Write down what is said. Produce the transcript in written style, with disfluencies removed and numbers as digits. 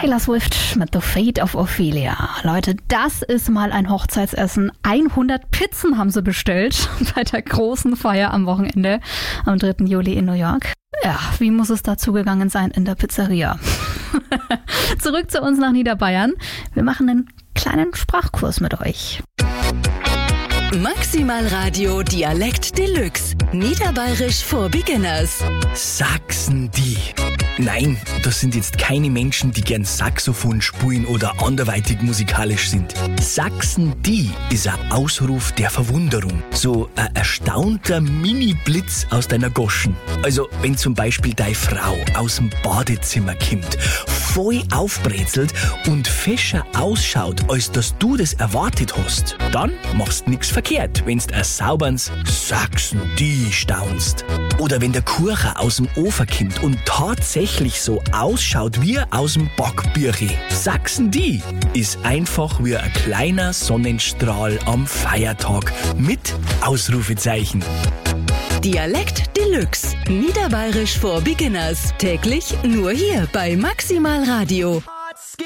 Taylor Swift mit The Fate of Ophelia. Leute, das ist mal ein Hochzeitsessen. 100 Pizzen haben sie bestellt bei der großen Feier am Wochenende am 3. Juli in New York. Ja, wie muss es dazu gegangen sein in der Pizzeria? Zurück zu uns nach Niederbayern. Wir machen einen kleinen Sprachkurs mit euch. Maximal Radio Dialekt Deluxe. Niederbayerisch for Beginners. Sachsen die. Nein, das sind jetzt keine Menschen, die gern Saxophon spielen oder anderweitig musikalisch sind. Sachsen die ist ein Ausruf der Verwunderung. So ein erstaunter Mini-Blitz aus deiner Goschen. Also, wenn zum Beispiel deine Frau aus dem Badezimmer kommt, voll aufbrezelt und fescher ausschaut, als dass du das erwartet hast, dann machst nix verkehrt, wenn's ein sauberns Sachsen die staunst. Oder wenn der Kuchen aus dem Ofen kommt und tatsächlich so ausschaut wie aus dem Backbüchel. Sachsen die ist einfach wie ein kleiner Sonnenstrahl am Feiertag mit Ausrufezeichen. Dialekt Deluxe. Niederbayerisch for Beginners. Täglich nur hier bei Maximal Radio.